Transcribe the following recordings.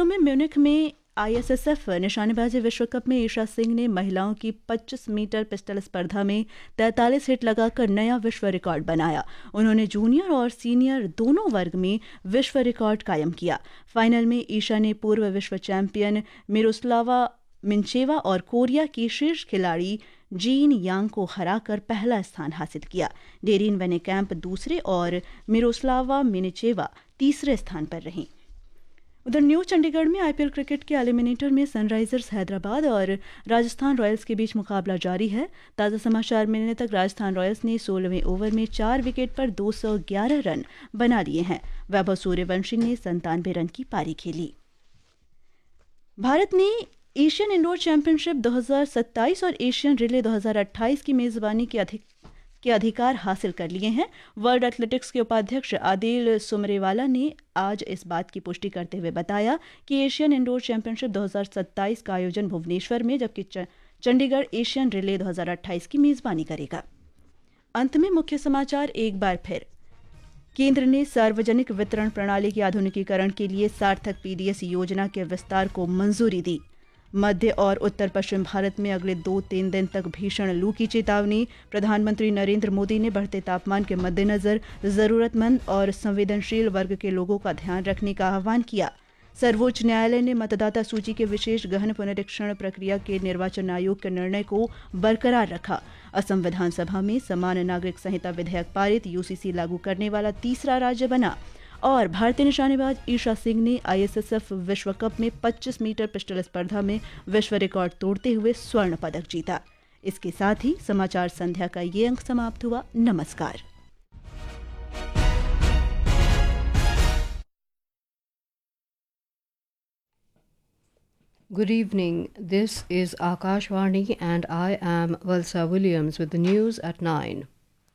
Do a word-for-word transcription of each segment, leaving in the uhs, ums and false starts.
खेलों में म्यूनिख में आईएसएसएफ निशानेबाजी विश्व कप में ईशा सिंह ने महिलाओं की पच्चीस मीटर पिस्टल स्पर्धा में तैंतालीस हिट लगाकर नया विश्व रिकॉर्ड बनाया। उन्होंने जूनियर और सीनियर दोनों वर्ग में विश्व रिकॉर्ड कायम किया। फाइनल में ईशा ने पूर्व विश्व चैंपियन मिरोस्लावा मिंचेवा और कोरिया की शीर्ष खिलाड़ी जीन यांग को हराकर पहला स्थान हासिल किया। डेरिन वेनेकैम्प दूसरे और मिरोस्लावा मिनिचेवा तीसरे स्थान पर रहीं। उधर न्यू चंडीगढ़ में आईपीएल क्रिकेट के एलिमिनेटर में सनराइजर्स हैदराबाद और राजस्थान रॉयल्स के बीच मुकाबला जारी है। ताज़ा समाचार मिलने तक राजस्थान रॉयल्स ने सोलहवें ओवर में चार विकेट पर दो सौ ग्यारह रन बना लिए हैं। वैभव सूर्यवंशी ने संतानवे रन की पारी खेली। भारत ने एशियन इंडोर चैंपियनशिप दो हज़ार सत्ताईस और एशियन रिले दो हज़ार अट्ठाईस की मेजबानी के अधिक के अधिकार हासिल कर लिए हैं। वर्ल्ड एथलेटिक्स के उपाध्यक्ष आदिल सुमरेवाला ने आज इस बात की पुष्टि करते हुए बताया कि एशियन इंडोर चैंपियनशिप दो हज़ार सत्ताईस का आयोजन भुवनेश्वर में, जबकि चंडीगढ़ एशियन रिले दो हज़ार अट्ठाईस की मेजबानी करेगा। अंत में मुख्य समाचार एक बार फिर। केंद्र ने सार्वजनिक वितरण प्रणाली के आधुनिकीकरण के लिए सार्थक पीडीएस योजना के विस्तार को मंजूरी दी। मध्य और उत्तर पश्चिम भारत में अगले दो तीन दिन तक भीषण लू की चेतावनी। प्रधानमंत्री नरेंद्र मोदी ने बढ़ते तापमान के मद्देनजर जरूरतमंद और संवेदनशील वर्ग के लोगों का ध्यान रखने का आह्वान किया। सर्वोच्च न्यायालय ने मतदाता सूची के विशेष गहन पुनरीक्षण प्रक्रिया के निर्वाचन आयोग के निर्णय को बरकरार रखा। असम विधानसभा में समान नागरिक संहिता विधेयक पारित, यूसीसी लागू करने वाला तीसरा राज्य बना। और भारतीय निशानेबाज ईशा सिंह ने आईएसएसएफ विश्व कप में पच्चीस मीटर पिस्टल स्पर्धा में विश्व रिकॉर्ड तोड़ते हुए स्वर्ण पदक जीता। इसके साथ ही समाचार संध्या का ये अंक समाप्त हुआ। नमस्कार। Good evening. This is Akashvani and I am Valsa Williams with the news at nine.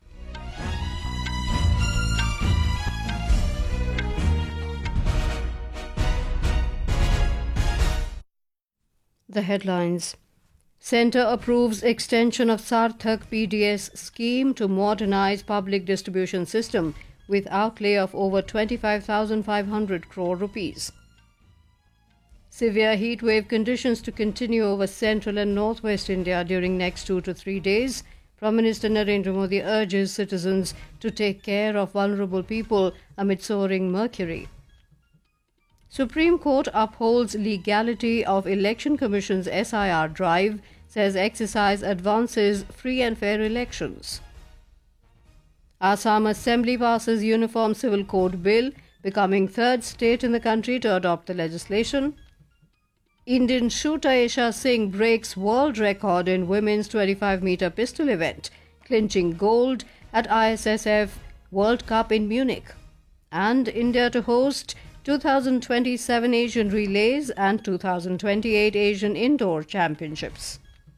The headlines. Centre approves extension of Sarthak P D S scheme to modernize public distribution system with outlay of over twenty-five thousand five hundred crore rupees. Severe heat wave conditions to continue over central and northwest India during next two to three days. Prime Minister Narendra Modi urges citizens to take care of vulnerable people amid soaring mercury. Supreme Court upholds legality of Election Commission's S I R drive, says exercise advances free and fair elections. Assam Assembly passes Uniform Civil Code Bill, becoming third state in the country to adopt the legislation. Indian shooter Isha Singh breaks world record in women's twenty-five meter pistol event, clinching gold at I S S F World Cup in Munich. And India to host two thousand twenty-seven Asian Relays and two thousand twenty-eight Asian Indoor Championships.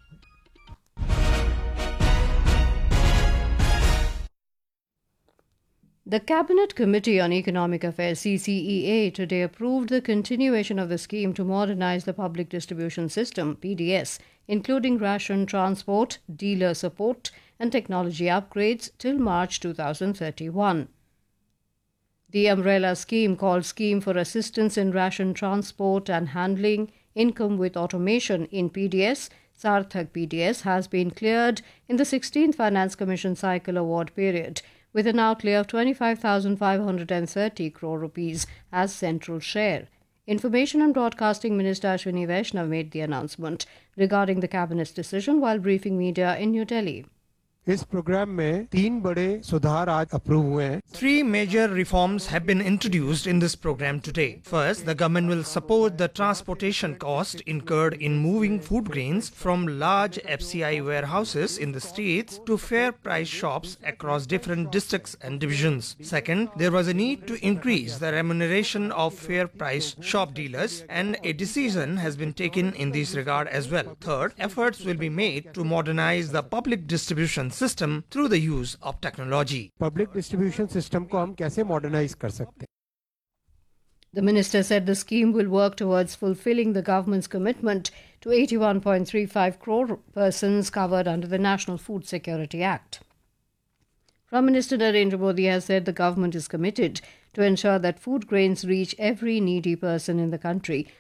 The Cabinet Committee on Economic Affairs C C E A today approved the continuation of the scheme to modernize the public distribution system P D S, including ration transport, dealer support and technology upgrades till March two thousand thirty-one. The umbrella scheme, called Scheme for Assistance in Ration Transport and Handling Income with Automation in P D S, Sarthak P D S, has been cleared in the sixteenth Finance Commission Cycle Award period, with an outlay of twenty-five thousand five hundred thirty crore rupees as central share. Information and Broadcasting Minister Ashwini Vaishnav made the announcement regarding the Cabinet's decision while briefing media in New Delhi. इस programme में तीन बड़े सुधार आज approve हुए हैं. Three major reforms have been introduced in this program today. First, the government will support the transportation cost incurred in moving food grains from large F C I warehouses in the states to fair price shops across different districts and divisions. Second, there was a need to increase the remuneration of fair price shop dealers, and a decision has been taken in this regard as well. Third, efforts will be made to modernize the public distribution system through the use of technology. Public distribution system को हम कैसे modernize कर सकते हैं? The minister said the scheme will work towards fulfilling the government's commitment to eighty-one point three five crore persons covered under the National Food Security Act. Prime Minister Narendra Modi has said the government is committed to ensure that food grains reach every needy person in the country